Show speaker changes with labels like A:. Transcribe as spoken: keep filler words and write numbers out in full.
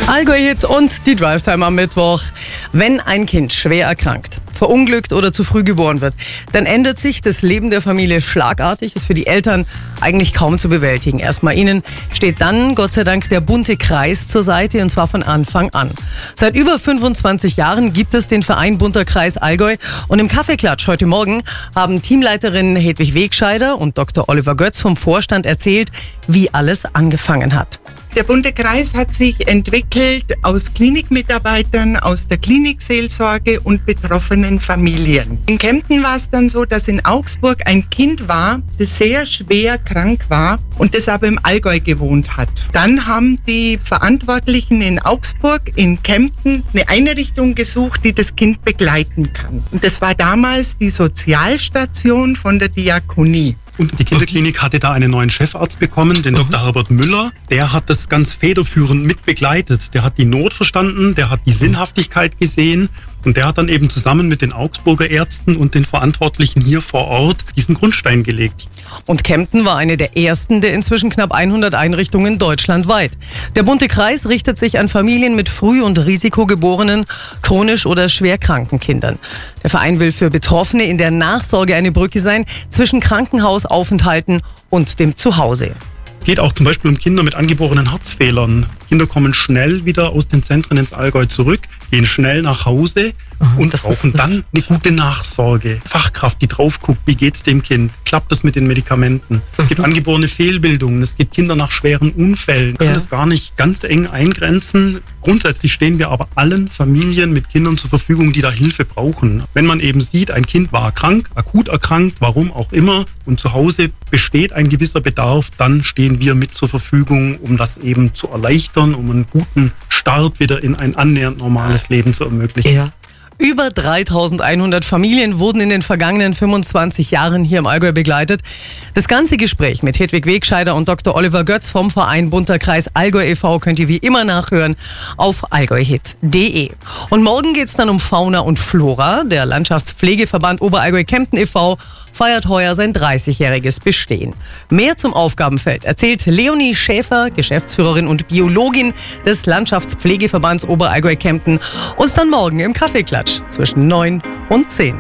A: Allgäu-Hit und die Drive-Time am Mittwoch. Wenn ein Kind schwer erkrankt, verunglückt oder zu früh geboren wird, dann ändert sich das Leben der Familie schlagartig. Ist für die Eltern eigentlich kaum zu bewältigen. Erstmal ihnen steht dann, Gott sei Dank, der bunte Kreis zur Seite, und zwar von Anfang an. Seit über fünfundzwanzig Jahren gibt es den Verein Bunter Kreis Allgäu, und im Kaffeeklatsch heute Morgen haben Teamleiterin Hedwig Wegscheider und Doktor Oliver Götz vom Vorstand erzählt, wie alles angefangen hat.
B: Der Bunte Kreis hat sich entwickelt aus Klinikmitarbeitern, aus der Klinikseelsorge und betroffenen Familien. In Kempten war es dann so, dass in Augsburg ein Kind war, das sehr schwer krank war und das aber im Allgäu gewohnt hat. Dann haben die Verantwortlichen in Augsburg, in Kempten, eine Einrichtung gesucht, die das Kind begleiten kann. Und das war damals die Sozialstation von der Diakonie.
C: Und die Kinderklinik hatte da einen neuen Chefarzt bekommen, den Doktor Herbert Müller. Der hat das ganz federführend mit begleitet. Der hat die Not verstanden, der hat die Sinnhaftigkeit gesehen. Und der hat dann eben zusammen mit den Augsburger Ärzten und den Verantwortlichen hier vor Ort diesen Grundstein gelegt.
A: Und Kempten war eine der ersten der inzwischen knapp hundert Einrichtungen deutschlandweit. Der Bunte Kreis richtet sich an Familien mit früh- und risikogeborenen, chronisch oder schwer kranken Kindern. Der Verein will für Betroffene in der Nachsorge eine Brücke sein zwischen Krankenhausaufenthalten und dem Zuhause.
C: Geht auch zum Beispiel um Kinder mit angeborenen Herzfehlern. Kinder kommen schnell wieder aus den Zentren ins Allgäu zurück, gehen schnell nach Hause und
A: das
C: brauchen
A: ist
C: dann eine gute Nachsorge. Fachkraft, die drauf guckt, wie geht's dem Kind? Klappt es mit den Medikamenten? Es gibt angeborene Fehlbildungen, es gibt Kinder nach schweren Unfällen. Wir können das gar nicht ganz eng eingrenzen. Grundsätzlich stehen wir aber allen Familien mit Kindern zur Verfügung, die da Hilfe brauchen. Wenn man eben sieht, ein Kind war krank, akut erkrankt, warum auch immer, und zu Hause besteht ein gewisser Bedarf, dann stehen wir mit zur Verfügung, um das eben zu erleichtern, um einen guten Start wieder in ein annähernd normales Leben zu ermöglichen.
A: Ja. Über dreitausendeinhundert Familien wurden in den vergangenen fünfundzwanzig Jahren hier im Allgäu begleitet. Das ganze Gespräch mit Hedwig Wegscheider und Doktor Oliver Götz vom Verein Bunter Kreis Allgäu e V könnt ihr wie immer nachhören auf allgäuhit punkt de. Und morgen geht's dann um Fauna und Flora. Der Landschaftspflegeverband Oberallgäu-Kempten e V feiert heuer sein dreißigjähriges Bestehen. Mehr zum Aufgabenfeld erzählt Leonie Schäfer, Geschäftsführerin und Biologin des Landschaftspflegeverbands Oberallgäu-Kempten, uns dann morgen im Kaffeeklatsch zwischen neun und zehn.